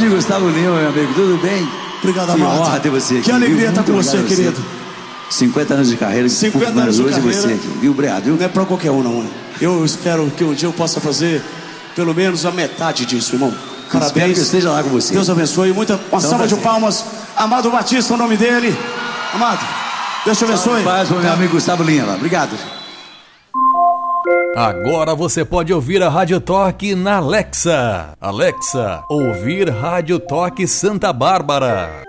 Grande Gustavo Lima, meu amigo, tudo bem? Obrigado, que amado. honra ter você aqui. Que alegria estar com você, obrigado querido. 50 anos de carreira, 50 anos de hoje carreira. você aqui, viu, Obrigado, viu? Não é pra qualquer um, não, né? Eu espero que um dia eu possa fazer pelo menos a metade disso, irmão. Parabéns. Espero que eu esteja lá com você. Deus abençoe. Uma salva de palmas. Amado Batista, o nome dele. Amado, Deus te abençoe. Paz para o meu amigo Gustavo Lima. Obrigado. Agora você pode ouvir a Rádio Toque na Alexa. Alexa, ouvir Rádio Toque Santa Bárbara.